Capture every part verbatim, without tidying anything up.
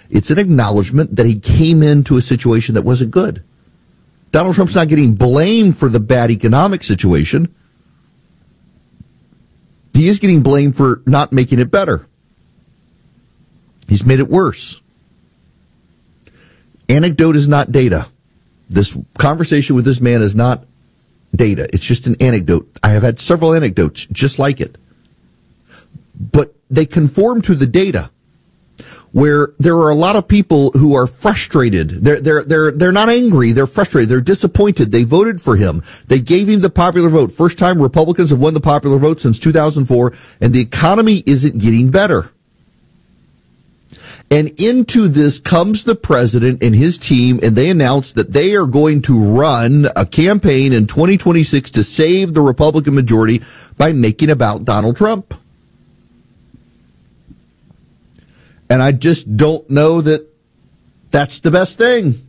It's an acknowledgement that he came into a situation that wasn't good. Donald Trump's not getting blamed for the bad economic situation. He is getting blamed for not making it better. He's made it worse. Anecdote is not data. This conversation with this man is not data. It's just an anecdote. I have had several anecdotes just like it. But they conform to the data, where there are a lot of people who are frustrated. They're, they're, they're, they're not angry. They're frustrated. They're disappointed. They voted for him. They gave him the popular vote. First time Republicans have won the popular vote since two thousand four, and the economy isn't getting better. And into this comes the president and his team, and they announced that they are going to run a campaign in twenty twenty-six to save the Republican majority by making about Donald Trump. And I just don't know that that's the best thing.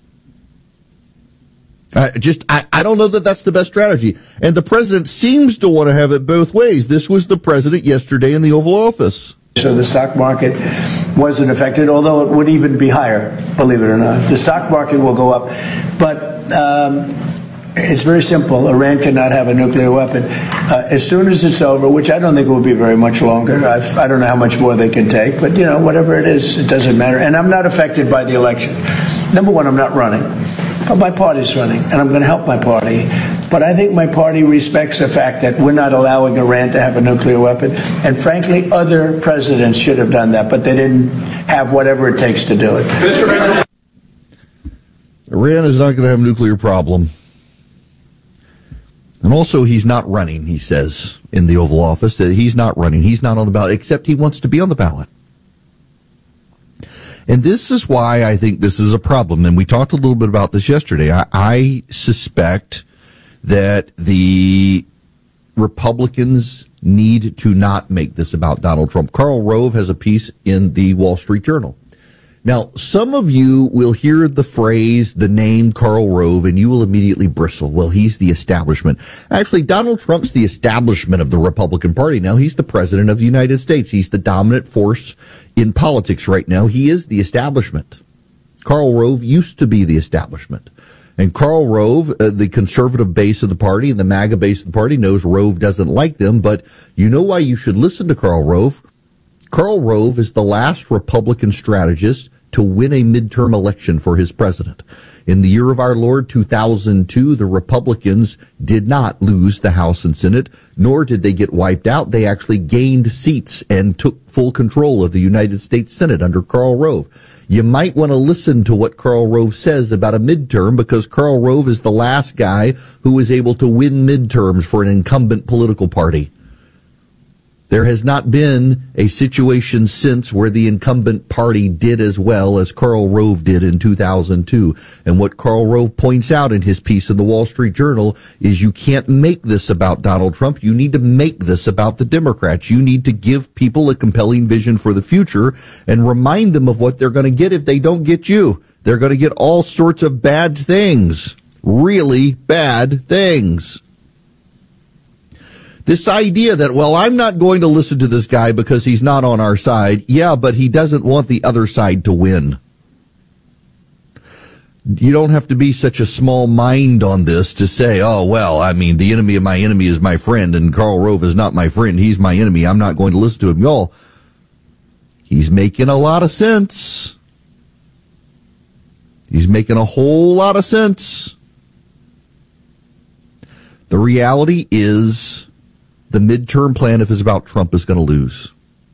I just, I, I don't know that that's the best strategy. And the president seems to want to have it both ways. This was the president yesterday in the Oval Office. So the stock market wasn't affected, although it would even be higher, believe it or not. The stock market will go up. But um, it's very simple. Iran cannot have a nuclear weapon. Uh, as soon as it's over, which I don't think will be very much longer. I've, I don't know how much more they can take. But, you know, whatever it is, it doesn't matter. And I'm not affected by the election. Number one, I'm not running. But my party's running, and I'm going to help my party. But I think my party respects the fact that we're not allowing Iran to have a nuclear weapon. And frankly, other presidents should have done that, but they didn't have whatever it takes to do it. Mister President. Iran is not going to have a nuclear problem. And also, he's not running, he says, in the Oval Office, that he's not running. He's not on the ballot, except he wants to be on the ballot. And this is why I think this is a problem. And we talked a little bit about this yesterday. I, I suspect that the Republicans need to not make this about Donald Trump. Karl Rove has a piece in the Wall Street Journal. Now, some of you will hear the phrase, the name Karl Rove, and you will immediately bristle. Well, he's the establishment. Actually, Donald Trump's the establishment of the Republican Party now. He's the president of the United States. He's the dominant force in politics right now. He is the establishment. Karl Rove used to be the establishment. And Karl Rove, uh, the conservative base of the party and the MAGA base of the party, knows Rove doesn't like them. But you know why you should listen to Karl Rove? Karl Rove is the last Republican strategist to win a midterm election for his president. In the year of our Lord, two thousand two, the Republicans did not lose the House and Senate, nor did they get wiped out. They actually gained seats and took full control of the United States Senate under Karl Rove. You might want to listen to what Karl Rove says about a midterm, because Karl Rove is the last guy who was able to win midterms for an incumbent political party. There has not been a situation since where the incumbent party did as well as Karl Rove did in two thousand two. And what Karl Rove points out in his piece in the Wall Street Journal is you can't make this about Donald Trump. You need to make this about the Democrats. You need to give people a compelling vision for the future and remind them of what they're going to get if they don't get you. They're going to get all sorts of bad things, really bad things. This idea that, well, I'm not going to listen to this guy because he's not on our side. Yeah, but he doesn't want the other side to win. You don't have to be such a small mind on this to say, oh, well, I mean, the enemy of my enemy is my friend, and Karl Rove is not my friend. He's my enemy. I'm not going to listen to him. Y'all, he's making a lot of sense. He's making a whole lot of sense. The reality is, the midterm plan, if it's about Trump, is going to lose.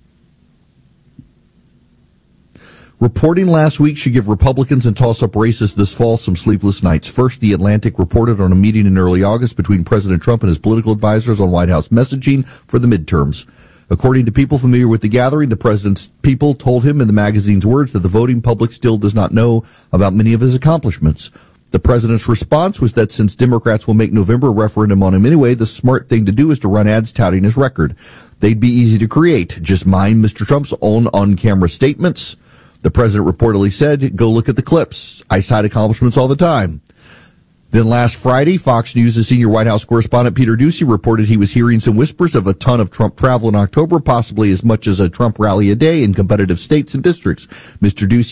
Reporting last week should give Republicans and toss-up racists this fall some sleepless nights. First, The Atlantic reported on a meeting in early August between President Trump and his political advisors on White House messaging for the midterms. According to people familiar with the gathering, the president's people told him, in the magazine's words, that the voting public still does not know about many of his accomplishments. The president's response was that since Democrats will make November a referendum on him anyway, the smart thing to do is to run ads touting his record. They'd be easy to create. Just mind Mister Trump's own on-camera statements. The president reportedly said, go look at the clips. I cite accomplishments all the time. Then last Friday, Fox News' senior White House correspondent Peter Doocy reported he was hearing some whispers of a ton of Trump travel in October, possibly as much as a Trump rally a day in competitive states and districts. Mister Doocy